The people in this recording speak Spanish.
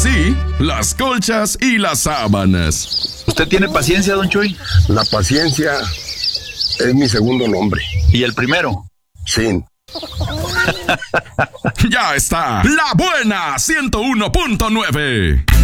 sí, las colchas y las sábanas. ¿Usted tiene paciencia, don Chuy? La paciencia es mi segundo nombre. ¿Y el primero? Sin. Ya está, La Buena 101.9.